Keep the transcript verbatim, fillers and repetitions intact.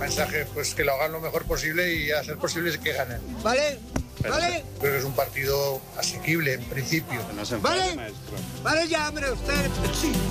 mensaje, pues que lo hagan lo mejor posible y a ser posible que ganen. ¿Vale? Pero ¿Vale? Creo que es un partido asequible en principio. ¿Vale? Vale ya, hombre, usted.